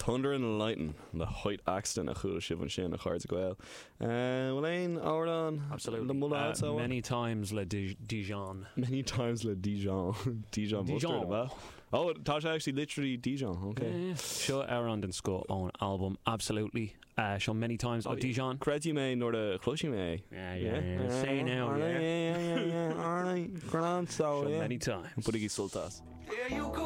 Thunder and Lightning the height accident a chuil sibh an sin a chuirte goil. Well aon áran Absolutely. Many times le Dijon. Many times le Dijon. Dijon mustard ba. Oh, tá sé actually literally Dijon. Okay. Seo ar den sco on album absolutely. Seo many times o Dijon. Credit me nor the closing me. Yeah. Say now. Yeah. Alright. Grand so many times. Put it sultas.